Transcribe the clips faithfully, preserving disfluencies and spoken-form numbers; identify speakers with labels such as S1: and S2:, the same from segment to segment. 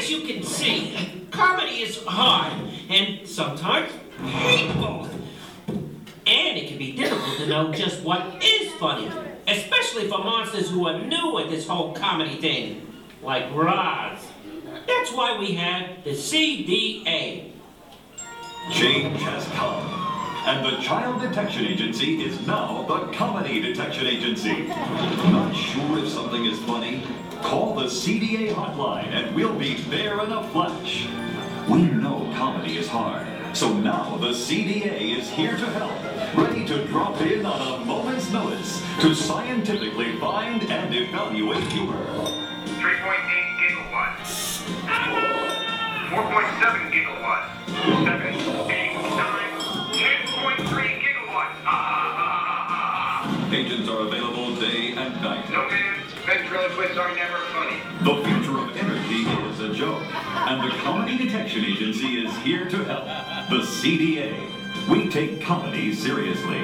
S1: As you can see, comedy is hard and sometimes painful. And it can be difficult to know just what is funny, especially for monsters who are new at this whole comedy thing, like Roz. That's why we have the C D A.
S2: Change has come, and the Child Detection Agency is now the Comedy Detection Agency. Not sure if something is funny? Call the C D A hotline and we'll be there in a flash. We know comedy is hard, so now the C D A is here to help, ready to drop in on a moment's notice to scientifically find and evaluate humor.
S3: three point eight gigawatts. four point seven gigawatts. seven, eight, nine, ten point three gigawatts. Ah, ah, ah, ah, ah.
S2: Agents are available day and night.
S3: No, man. Ventriloquists are never funny.
S2: The future of energy is a joke, and the Comedy Detection Agency is here to help. The C D A. We take comedy seriously.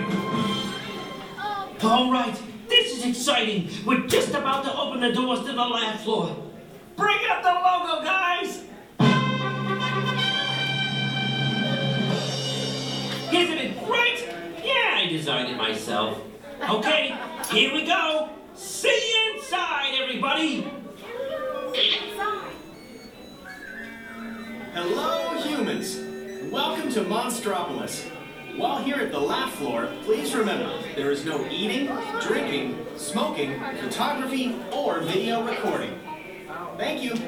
S1: All right, this is exciting. We're just about to open the doors to the lab floor. Bring up the logo, guys! Isn't it great? Yeah, I designed it myself. Okay, here we go. See you inside, everybody!
S4: Hello, humans! Welcome to Monstropolis. While here at the lab floor, please remember, there is no eating, drinking, smoking, photography, or video recording. Thank you.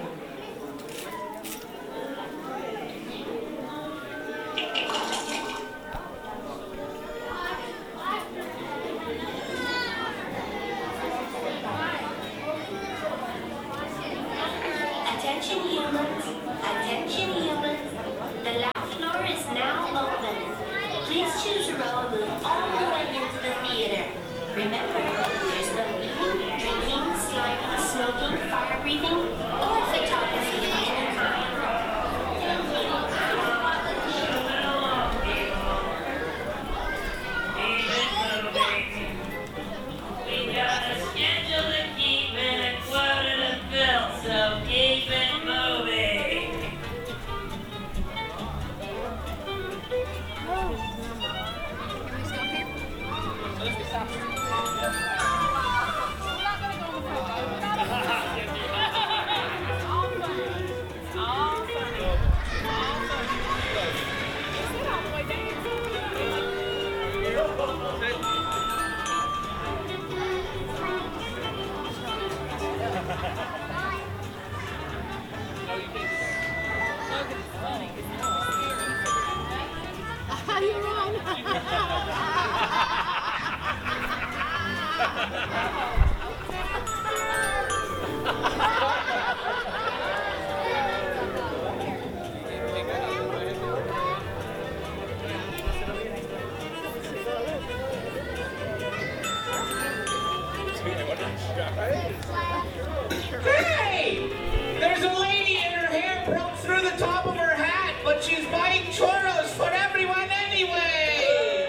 S5: Attention humans, attention humans. The lab floor is now open. Please choose a row and move all the way into the theater. Remember, there's no eating, drinking, sliding, smoking, fire breathing, or photography of any kind.
S6: We got a schedule to keep and a quota to fill, so keep it moving.
S7: You're wrong.
S8: Hey! There's a lady and her hair broke through the top of her hat, but she's buying churros for everyone anyway!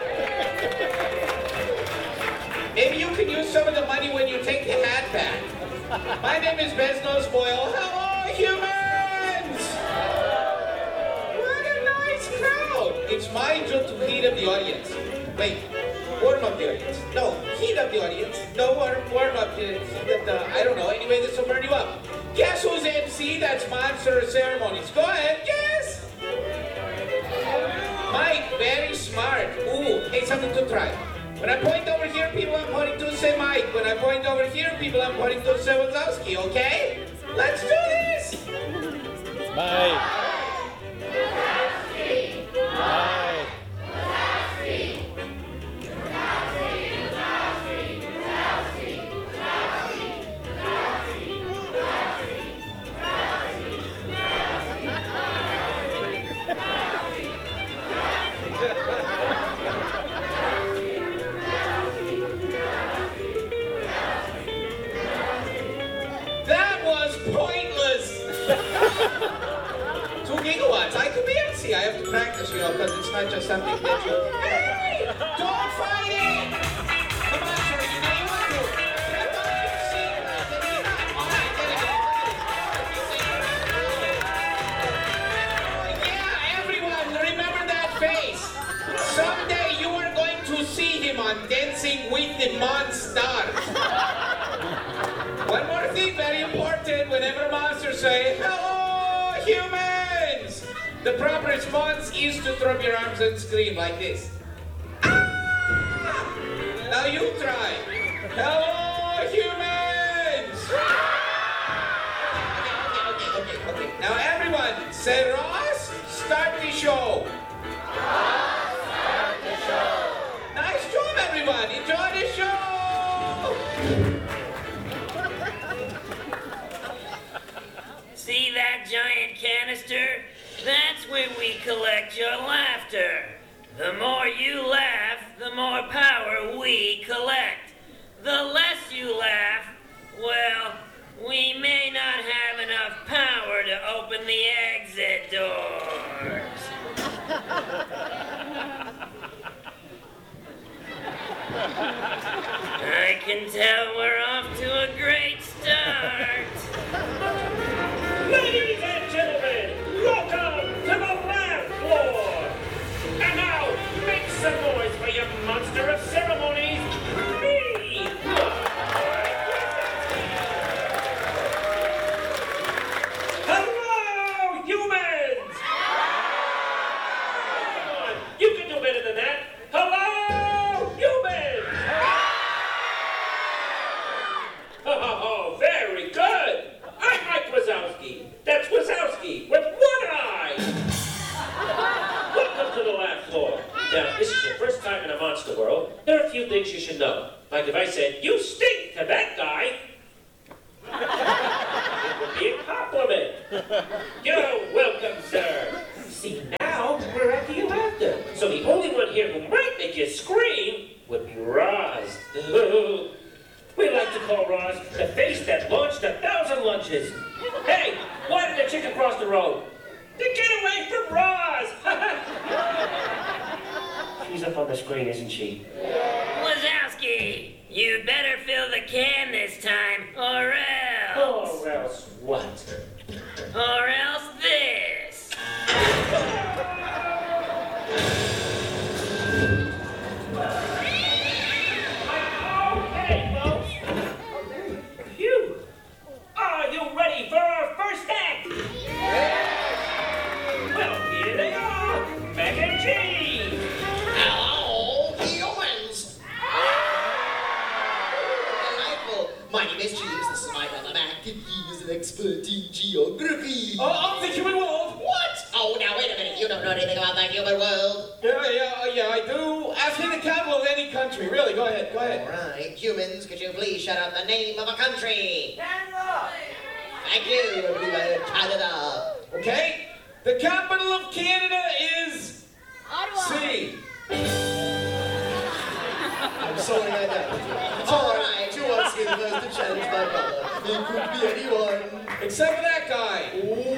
S8: Maybe you can use some of the money when you take the hat back. My name is Beznos Boyle. Hello, humans! What a nice crowd! It's my job to heat up the audience. Wait, warm up the audience. No, heat up the audience. No, warm, warm up the, the, the, I don't know. Anyway, this will burn you up. Guess who's M C? That's Monster Ceremonies. Go ahead, guess! Mike, very smart. Ooh, hey, something to try. When I point over here, people I'm pointing to say Mike. When I point over here, people I'm pointing to say Wazowski, okay? Let's do this!
S9: Mike. Mike.
S8: That was pointless! Two gigawatts. I could be M C. I have to practice, you know, because it's not just something that you... Hey! Don't fight it! Come on, sir. You know you want to. Get on your seat. All right, get it. the monsters. One more thing, very important. Whenever monsters say, hello, humans, the proper response is to throw up your arms and scream like this. Ah! Now you try. Hello, humans. Okay, okay, okay, okay, okay. Now everyone, say Ross, start the show. Ross, start the show. Nice job, everyone. Enjoy the show.
S6: See that giant canister? That's where we collect your laughter. The more you laugh, the more power we collect. The less you laugh, well, we may not have enough power to open the exit doors. I can tell we're off to a great start.
S1: Ladies and gentlemen, welcome to the laugh floor. And now, make some noise for your monster of ceremonies, me. Hello, humans. Come on, you can do better than that. Hello, humans. Oh, very good. I'm Mike Wazowski. That's Wazowski with one eye. Welcome to the laugh floor. Now, this is your first time in a monster world. There are a few things you should know. Like if I said, you stink to that guy, it would be a compliment. You're welcome, sir. See, now we're at the laughter. So the only one here who might make you scream would be Roz. We like to call Roz the face that launched a thousand lunches. Hey, why did the chicken cross the road? To get away from Roz! She's up on the screen, isn't she?
S6: Wazowski, you'd better fill the can this time, or else.
S1: Or else what?
S6: Or else this.
S1: Okay, folks. Phew. Are you ready for our first act? Well, here they are, Mac and Cheese.
S7: Hello, humans! Delightful. My name is Cheese. This is my brother Mac, and he is an expert in geography.
S8: Oh, of the human world.
S7: What? Oh, now wait a minute. You don't know anything about the human world.
S8: Yeah, yeah, yeah, I do. Ask me the capital of any country. Really, go ahead, go ahead.
S7: All right, humans, could you please shout out the name of a country?
S6: Canada.
S7: Thank you. I believe I heard Canada.
S8: Okay? The capital of Canada is C.
S7: I'm sorry I doubted you. It's all right. You once gave the first to challenge my brother. It could be anyone.
S8: Except for that guy.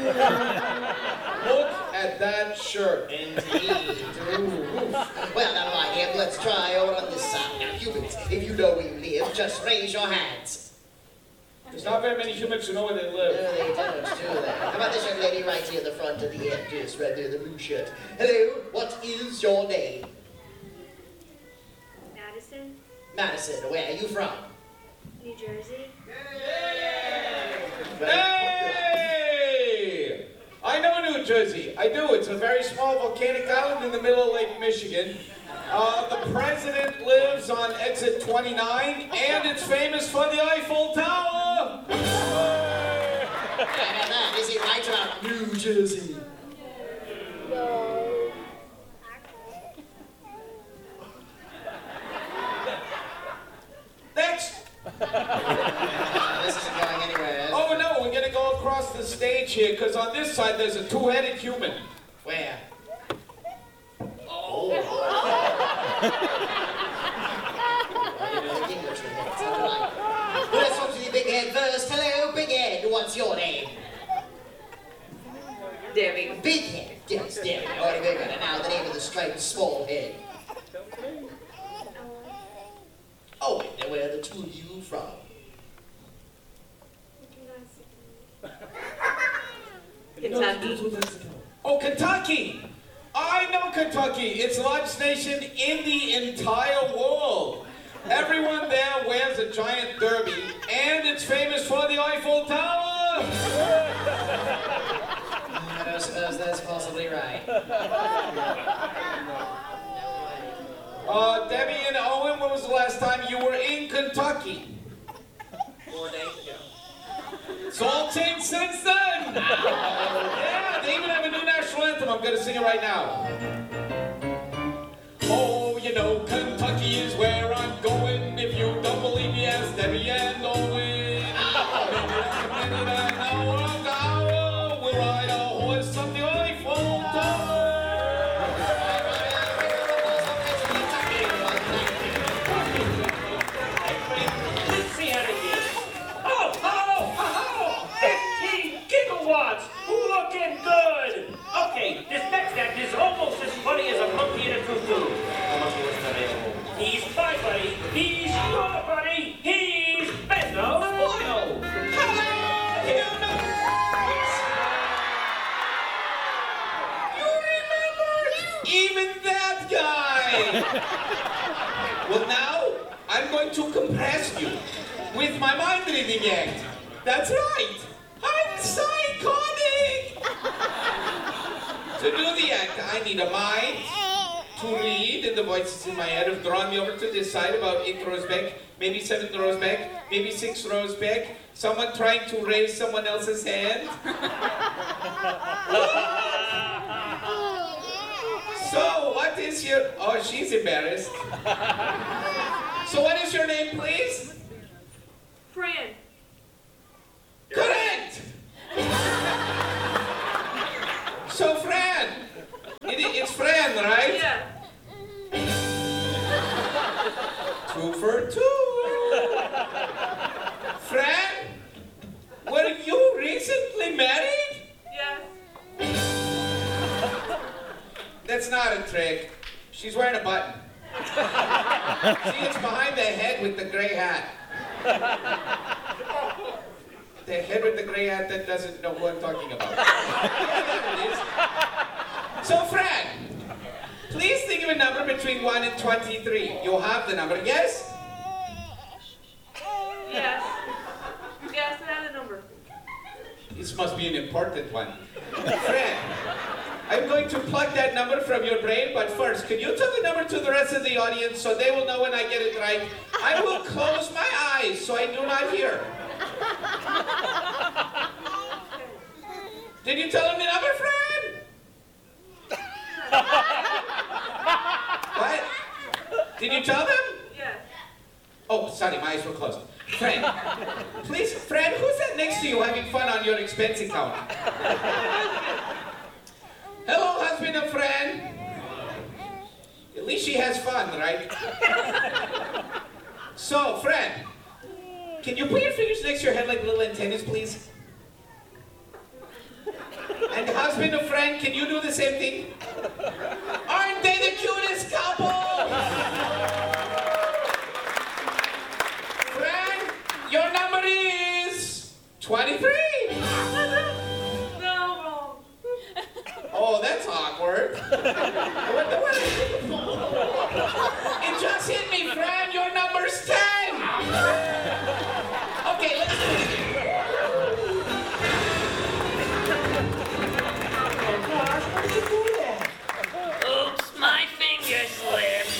S8: Look at that shirt.
S7: Indeed. Ooh. Well, now mind him. Let's try over on this side. Now, humans, if you know where you live, just raise your hands.
S8: There's not very many humans who know where they
S7: No,
S8: live.
S7: they don't do that. How about this young lady right here in the front of the end, just right there in the blue shirt? Hello, what is your name?
S10: Madison,
S7: Madison, where are you from?
S10: New Jersey.
S8: Hey! I know New Jersey. I do. It's a very small volcanic island in the middle of Lake Michigan. Uh, the president lives on exit twenty-nine, and it's famous for the Eiffel Tower.
S7: How about that? Is he right about New Jersey?
S10: No.
S8: Next.
S7: This isn't going anywhere.
S8: Oh no, we're gonna go across the stage here, because on this side there's a two-headed human.
S7: Where?
S8: Oh.
S7: English with it. Sounded like. Well, let's talk to the big head first. Hello, big head. What's your name?
S6: Debbie.
S7: Big head. Yes, Debbie. Already big one. And now the name of the striped small head. Oh, wait, now where are the two of you from?
S6: Kentucky.
S8: Oh, Kentucky! I know Kentucky. It's the largest nation in the entire world. Everyone there wears a giant derby, and it's famous for the Eiffel Tower.
S7: I don't suppose that's possibly right.
S8: Uh, Debbie and Owen, when was the last time you were in Kentucky?
S7: Four days ago.
S8: It's all changed since then. Yeah, they even have a new national anthem. I'm going to sing it right now. Oh, you know, Kentucky is where I'm going. If you don't believe me, ask Debbie and Owen. Hour after hour, we'll ride a horse up the Eiffel Tower.
S1: Let's see how it is. Oh, oh, oh, fifteen gigawatts! Looking good! Okay, this next act is almost as funny as a monkey in a tutu. He's my buddy. He's your buddy. He's Bezos Boyle.
S8: Hello, humans! You remember? Even that guy! Well, now, I'm going to compress you with my mind-reading act. That's right! I'm psychotic! To do the act, I need a mind to read, and the voices in my head have drawn me over to this side about eight rows back, maybe seven rows back, maybe six rows back. Someone trying to raise someone else's hand. So, what is your... Oh, she's embarrassed. So, what is your name, please?
S10: Fran.
S8: Correct! So, Fran. It, it's Fran, right?
S10: Yeah.
S8: Two for two. Fran, were you recently married?
S10: Yes.
S8: That's not a trick. She's wearing a button. See, it's behind the head with the gray hat. The head with the gray hat that doesn't know who I'm talking about. There it is. So, Fran, please think of a number between one and twenty-three. You'll have the number, yes?
S10: Yes. Yes, I have the number.
S8: This must be an important one. Fran, I'm going to pluck that number from your brain, but first, can you tell the number to the rest of the audience so they will know when I get it right? I will close my eyes so I do not hear. Did you tell them the number, Fran? What? Did you tell them?
S10: Yes.
S8: Oh, sorry, my eyes were closed. Fran, please, Fran, who's that next to you having fun on your expense account? Hello, husband of Fran. At least she has fun, right? So, Fran, can you put your fingers next to your head like little antennas, please? And husband of Fran, can you do the same thing? Aren't they the cutest couple? Fran, your number is twenty-three.
S10: No, wrong.
S8: Oh, that's awkward. What the what? It just hit me, Fran. Your number's ten. Okay, let's do it.
S6: Oops, my finger slipped.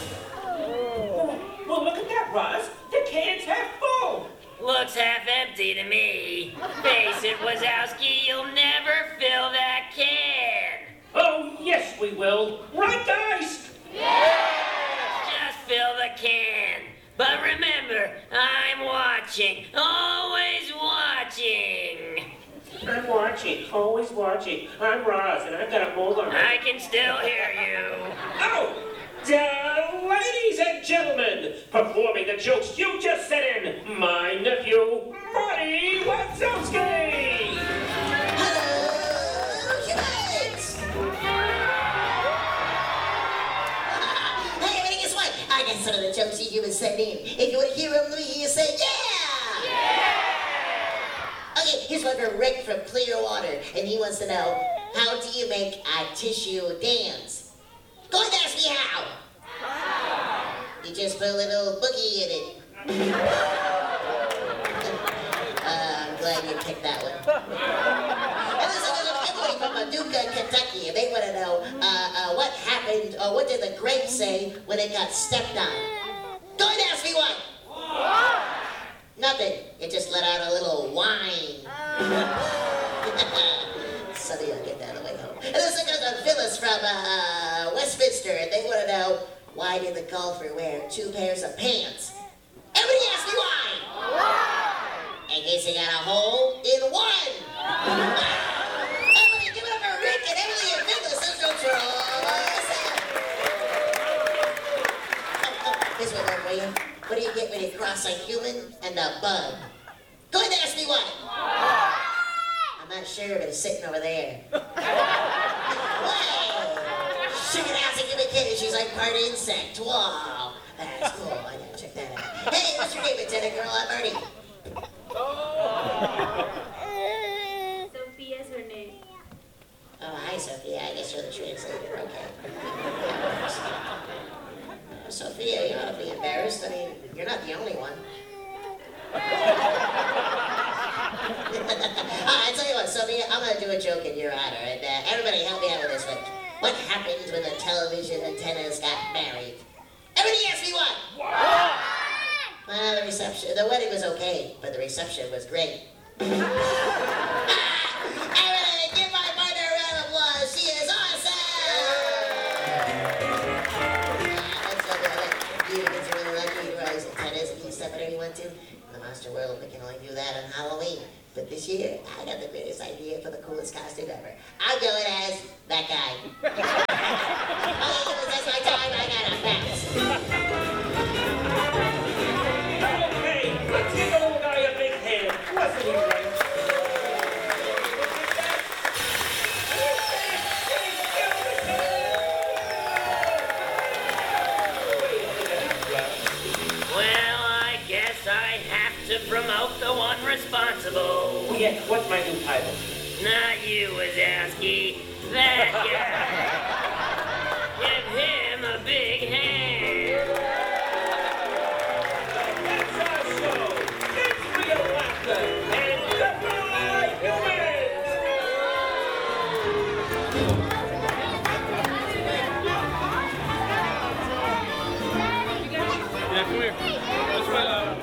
S1: Well, look at that, Roz. The can's half full.
S6: Looks half empty to me. Face it, Wazowski, you'll never fill that can.
S1: Oh, yes, we will. Right, guys?
S6: Just fill the can. But remember, I'm watching. Always watching.
S1: I'm watching, always watching. I'm Roz, and I've got a mold on my...
S6: I can still hear you.
S1: Oh! Uh, ladies and gentlemen, performing the jokes you just sent in, my nephew, Marty Wazowski!
S7: Hello, humans! Hey, everybody, guess what? I got some of the jokes you humans sent in. If you want to hear them, let me hear you say, yeah! Yeah! Okay, here's one from Rick from Clearwater, and he wants to know, how do you make a tissue dance? Go ahead and ask me how. You just put a little boogie in it. uh, I'm glad you picked that one. And listen, there's a family from Paducah, Kentucky, and they want to know uh, uh, what happened, or what did the grape say when it got stepped on? Don't ask me what. Nothing. It just let out a little whine. Sonny will get that on the way home. And listen, there's a Phyllis from uh, Westminster, and they want to know, why did the golfer wear two pairs of pants? Everybody ask me why. In case he got a hole in one. Everybody give it up for Rick and Emily and Phyllis. There's no trouble. This one for you. What do you get when you cross a human and a bug? Go ahead and ask me what. I'm not sure, but it's sitting over there. Wow. Check it out, give me a kiss. She's like part insect. Wow. That's cool. I gotta check that out. Hey, what's your name, Lieutenant Girl? I'm Ernie.
S10: Sophia's her name.
S7: Oh, hi, Sophia. I guess you're the translator. Okay. Uh, Sophia, you ought to be embarrassed. I mean, you're not the only one. I tell you what, Sophia, I'm going to do a joke in your honor, and uh, everybody help me out with this one. What happens when the television antennas got married? Everybody ask me what? What? Well, the reception, the wedding was okay, but the reception was great. Everybody give my partner a round of applause. She is awesome! You guys are really lucky to rise antennas and keep stuff whatever you want to. In the monster world, we can only do that on Halloween. But this year, I got the greatest idea for the coolest costume ever. I'm going as that guy. Oh, that's my time. I gotta bounce.
S1: Okay, let's give the little guy a big hand. Wasn't he right?
S6: Well, I guess I have to promote the one responsible.
S1: Yeah, what's my new title?
S6: Not you, Wazowski. That guy. Give him a big hand.
S1: That's our show. It's real laughter. And goodbye, humans!
S9: Yeah, come here. Let's find out.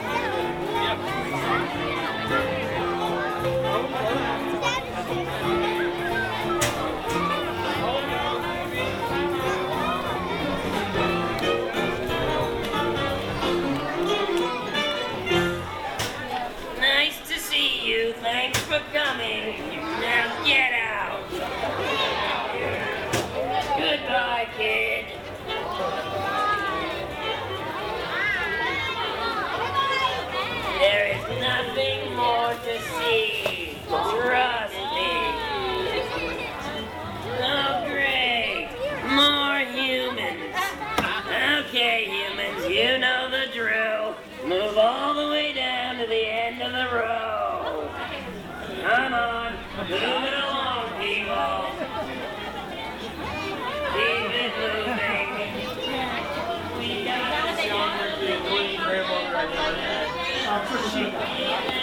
S6: Nice to see you. Thanks for coming. Now get out. Goodbye, kid. There is nothing more to see. Trust me. Oh, great. More humans. Okay, humans, you know the drill. Move all the way down to the end of the row. Come on, move it along, people. Keep it moving. We got the summer to grandmother.